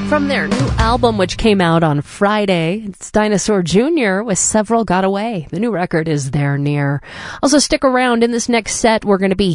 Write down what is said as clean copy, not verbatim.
From their new album, which came out on Friday, it's Dinosaur Jr. with Several Got Away. The new record is There Near. Also, stick around. In this next set, we're going to be